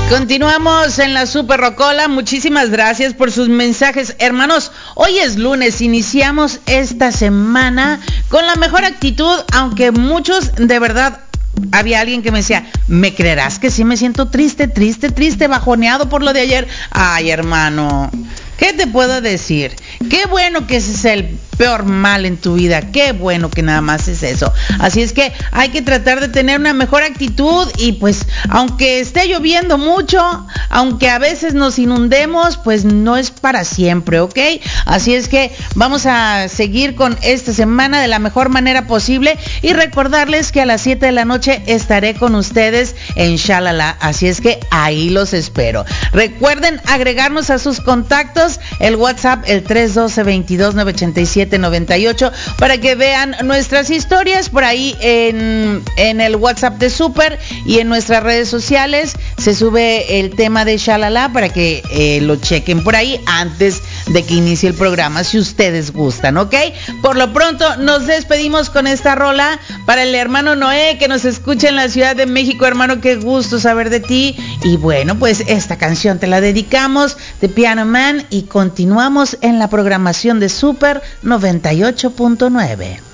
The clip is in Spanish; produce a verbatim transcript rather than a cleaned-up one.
Continuamos en la Super Rocola. Muchísimas gracias por sus mensajes, hermanos. Hoy es lunes, iniciamos esta semana con la mejor actitud, aunque muchos, de verdad, había alguien que me decía, ¿me creerás que sí me siento triste, triste, triste, bajoneado por lo de ayer? Ay, hermano, ¿qué te puedo decir? Qué bueno que ese es el peor mal en tu vida, qué bueno que nada más es eso. Así es que hay que tratar de tener una mejor actitud y pues aunque esté lloviendo mucho, aunque a veces nos inundemos, pues no es para siempre, ¿ok? Así es que vamos a seguir con esta semana de la mejor manera posible y recordarles que a las siete de la noche estaré con ustedes en Shalala, así es que ahí los espero. Recuerden agregarnos a sus contactos, el WhatsApp, el tres uno dos, veintidós, novecientos ochenta y siete, noventa y ocho, para que vean nuestras historias por ahí en, en el WhatsApp de Super y en nuestras redes sociales. Se sube el tema de Shalala para que eh, lo chequen por ahí antes de que inicie el programa, si ustedes gustan, ¿ok? Por lo pronto nos despedimos con esta rola para el hermano Noé que nos escucha en la Ciudad de México. Hermano, qué gusto saber de ti. Y bueno, pues esta canción te la dedicamos, de Piano Man, y continuamos en la programación de Super noventa y ocho punto nueve.